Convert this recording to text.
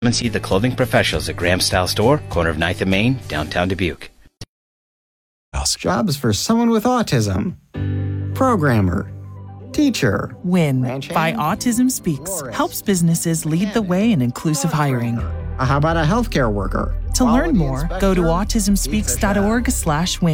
and see the clothing professionals at Graham Style Store, corner of 9th and Main, downtown Dubuque. Jobs for someone with autism. Programmer. Teacher. WIN by Autism Speaks helps businesses lead the way in inclusive hiring. How about a healthcare worker? To learn more, go to autismspeaks.org/win.